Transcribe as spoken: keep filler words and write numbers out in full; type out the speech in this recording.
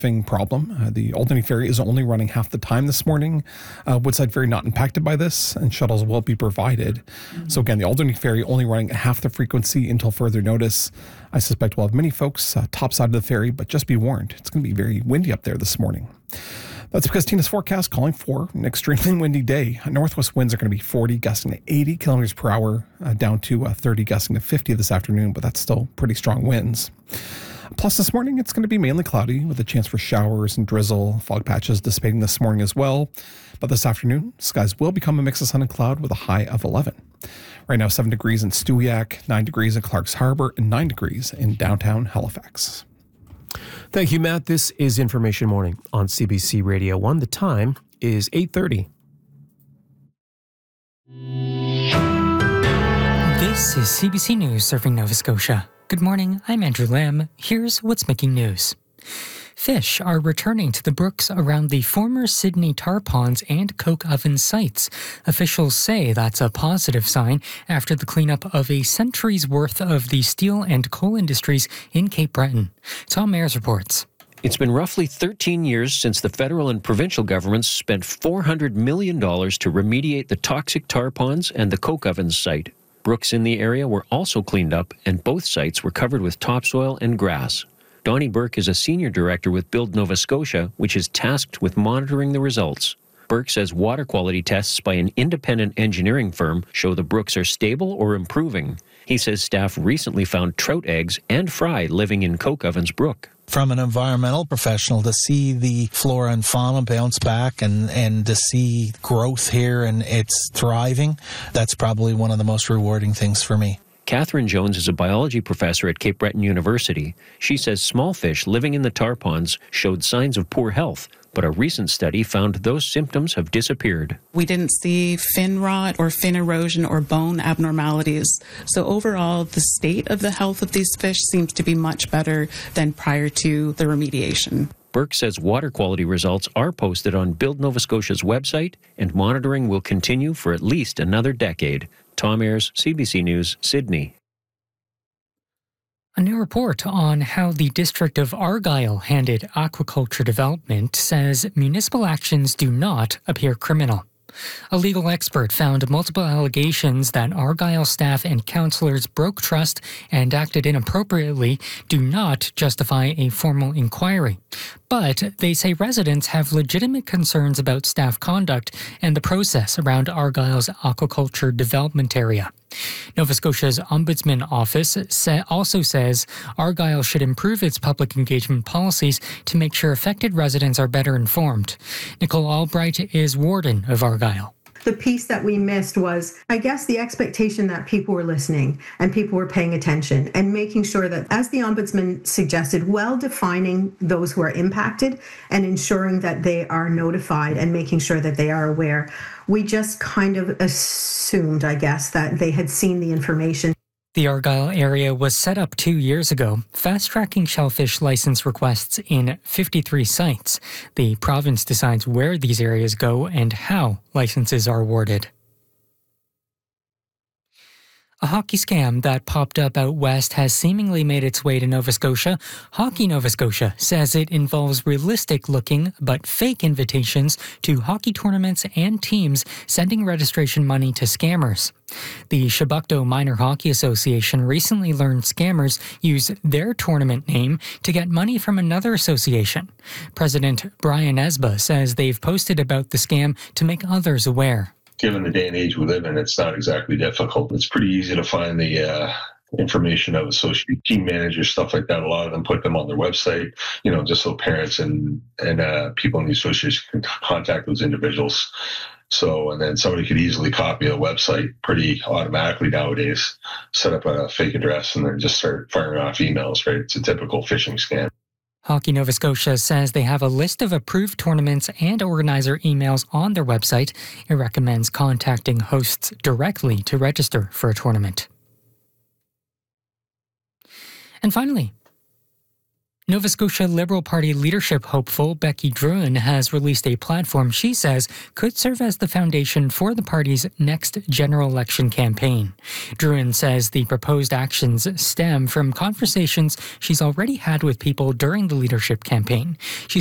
problem. Uh, the Alderney Ferry is only running half the time this morning. Uh, Woodside Ferry not impacted by this, and shuttles will be provided. Mm-hmm. So again, the Alderney Ferry only running at half the frequency until further notice. I suspect we'll have many folks uh, topside of the ferry, but just be warned, it's going to be very windy up there this morning. That's because Tina's forecast calling for an extremely windy day. Northwest winds are going to be forty, gusting to eighty kilometers per hour, uh, down to uh, thirty, gusting to fifty this afternoon, but that's still pretty strong winds. Plus, this morning, it's going to be mainly cloudy with a chance for showers and drizzle, fog patches dissipating this morning as well. But this afternoon, skies will become a mix of sun and cloud with a high of eleven. Right now, seven degrees in Stewiacke, nine degrees in Clarks Harbor, and nine degrees in downtown Halifax. Thank you, Matt. This is Information Morning on C B C Radio one. The time is eight thirty. This is C B C News serving Nova Scotia. Good morning, I'm Andrew Lamb. Here's what's making news. Fish are returning to the brooks around the former Sydney tar ponds and coke oven sites. Officials say that's a positive sign after the cleanup of a century's worth of the steel and coal industries in Cape Breton. Tom Ayers reports. It's been roughly thirteen years since the federal and provincial governments spent four hundred million dollars to remediate the toxic tar ponds and the coke ovens site. Brooks in the area were also cleaned up, and both sites were covered with topsoil and grass. Donnie Burke is a senior director with Build Nova Scotia, which is tasked with monitoring the results. Burke says water quality tests by an independent engineering firm show the brooks are stable or improving. He says staff recently found trout eggs and fry living in Coke Ovens Brook. From an environmental professional, to see the flora and fauna bounce back and, and to see growth here and it's thriving, that's probably one of the most rewarding things for me. Catherine Jones is a biology professor at Cape Breton University. She says small fish living in the tar ponds showed signs of poor health, but a recent study found those symptoms have disappeared. We didn't see fin rot or fin erosion or bone abnormalities. So overall, the state of the health of these fish seems to be much better than prior to the remediation. Burke says water quality results are posted on Build Nova Scotia's website, and monitoring will continue for at least another decade. Tom Ayers, C B C News, Sydney. A new report on how the District of Argyll handled aquaculture development says municipal actions do not appear criminal. A legal expert found multiple allegations that Argyll staff and councillors broke trust and acted inappropriately do not justify a formal inquiry. But they say residents have legitimate concerns about staff conduct and the process around Argyll's aquaculture development area. Nova Scotia's Ombudsman Office sa- also says Argyll should improve its public engagement policies to make sure affected residents are better informed. Nicole Albright is warden of Argyll. The piece that we missed was, I guess, the expectation that people were listening and people were paying attention and making sure that, as the Ombudsman suggested, well defining those who are impacted and ensuring that they are notified and making sure that they are aware. We just kind of assumed, I guess, that they had seen the information. The Argyll area was set up two years ago, fast-tracking shellfish license requests in fifty-three sites. The province decides where these areas go and how licenses are awarded. A hockey scam that popped up out west has seemingly made its way to Nova Scotia. Hockey Nova Scotia says it involves realistic-looking but fake invitations to hockey tournaments and teams sending registration money to scammers. The Chebucto Minor Hockey Association recently learned scammers use their tournament name to get money from another association. President Brian Esba says they've posted about the scam to make others aware. Given the day and age we live in, it's not exactly difficult. It's pretty easy to find the uh, information of associate team managers, stuff like that. A lot of them put them on their website, you know, just so parents and, and uh, people in the association can contact those individuals. So, and then somebody could easily copy a website pretty automatically nowadays, set up a fake address, and then just start firing off emails, right? It's a typical phishing scam. Hockey Nova Scotia says they have a list of approved tournaments and organizer emails on their website. It recommends contacting hosts directly to register for a tournament. And finally, Nova Scotia Liberal Party leadership hopeful Becky Druin has released a platform she says could serve as the foundation for the party's next general election campaign. Druin says the proposed actions stem from conversations she's already had with people during the leadership campaign. She